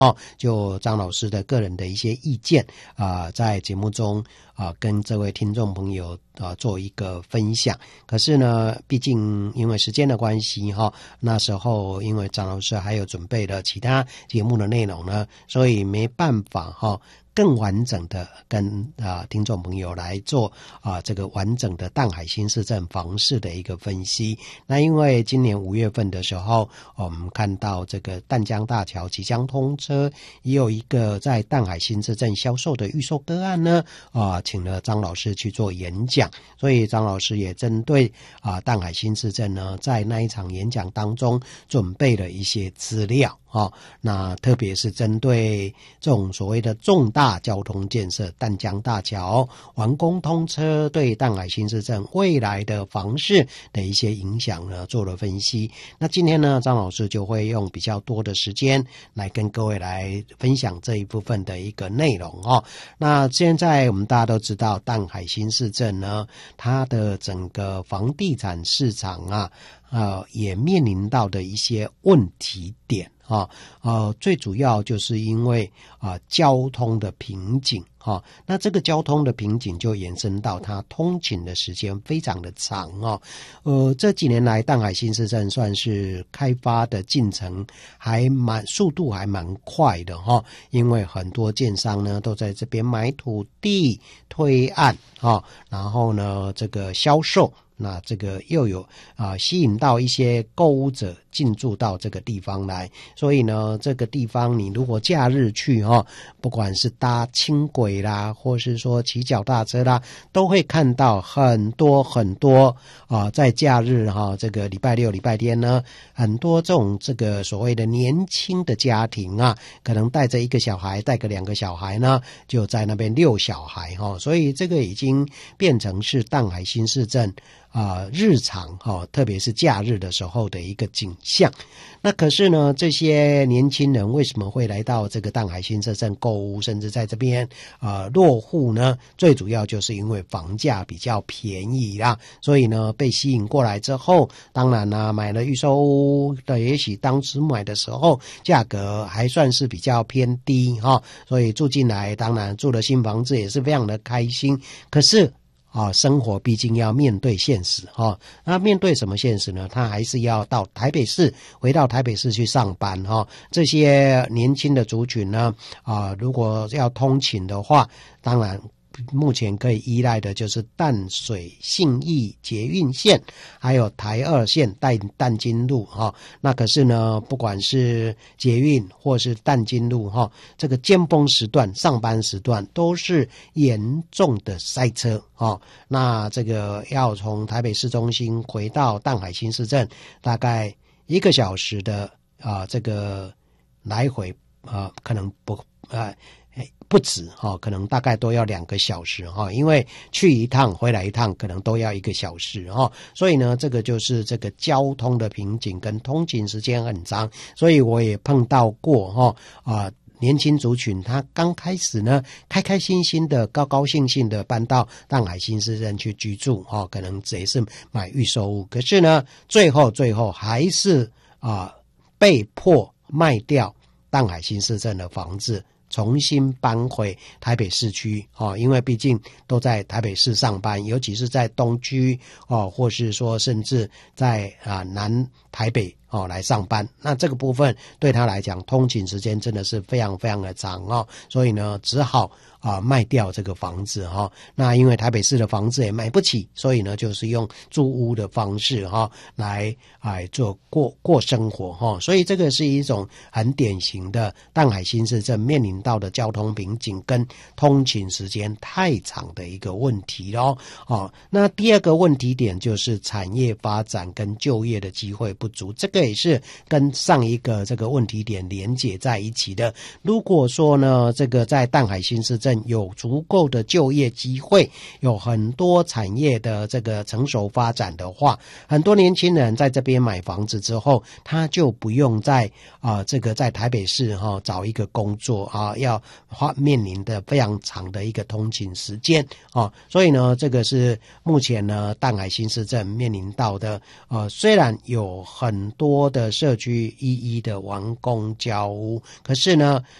就张老师的个人的一些意见在节目中跟这位听众朋友做一个分享。可是呢，毕竟因为时间的关系那时候因为张老师还有准备了其他节目的内容呢，所以没办法更完整的跟听众朋友来做这个完整的淡海新市镇房市的一个分析。那因为今年5月份的时候，我们看到这个淡江大桥即将通车，也有一个在淡海新市镇销售的预售个案呢请了张老师去做演讲，所以张老师也针对淡海新市镇呢，在那一场演讲当中准备了一些资料那特别是针对这种所谓的重大交通建设，淡江大桥完工通车对淡海新市镇未来的房市的一些影响呢做了分析。那今天呢，张老师就会用比较多的时间来跟各位来分享这一部分的一个内容那现在我们大家都知道，淡海新市镇呢，它的整个房地产市场也面临到的一些问题点最主要就是因为交通的瓶颈那这个交通的瓶颈就延伸到它通勤的时间非常的长这几年来淡海新市镇算是开发的进程速度还蛮快的因为很多建商呢都在这边买土地推案然后呢这个销售，那这个又有吸引到一些购物者进驻到这个地方来，所以呢这个地方你如果假日去不管是搭轻轨啦，或是说骑脚踏车啦，都会看到很多很多在假日这个礼拜六礼拜天呢，很多这种这个所谓的年轻的家庭可能带着一个小孩带个2个小孩呢，就在那边遛小孩所以这个已经变成是淡海新市镇日常特别是假日的时候的一个景象。那可是呢，这些年轻人为什么会来到这个淡海新市镇购物，甚至在这边落户呢？最主要就是因为房价比较便宜啦，所以呢被吸引过来之后，当然买了预售屋的，也许当时买的时候价格还算是比较偏低所以住进来，当然住了新房子也是非常的开心。可是生活毕竟要面对现实那面对什么现实呢？他还是要到台北市，回到台北市去上班这些年轻的族群呢如果要通勤的话，当然目前可以依赖的就是淡水信义捷运线，还有台2线淡金路那可是呢，不管是捷运或是淡金路这个尖峰时段上班时段都是严重的塞车那这个要从台北市中心回到淡海新市镇，大概1个小时的这个来回可能不止可能大概都要2个小时因为去一趟回来一趟可能都要1个小时所以呢这个就是这个交通的瓶颈跟通勤时间很长。所以我也碰到过年轻族群他刚开始呢开开心心的高高兴兴的搬到淡海新市镇去居住可能也是买预售屋，可是呢最后还是被迫卖掉淡海新市镇的房子，重新搬回台北市区因为毕竟都在台北市上班，尤其是在东区或是说甚至在南台北来上班，那这个部分对他来讲通勤时间真的是非常非常的长所以呢只好卖掉这个房子那因为台北市的房子也买不起，所以呢就是用租屋的方式来做过生活所以这个是一种很典型的淡海新市镇面临到的交通瓶颈跟通勤时间太长的一个问题那第2个问题点就是产业发展跟就业的机会不足，这个也是跟上一个这个问题点连结在一起的。如果说呢这个在淡海新市镇有足够的就业机会，有很多产业的这个成熟发展的话，很多年轻人在这边买房子之后，他就不用在这个在台北市找一个工作要面临的非常长的一个通勤时间所以呢这个是目前呢淡海新市镇面临到的虽然有很多多的社区一一的完工交屋，可是呢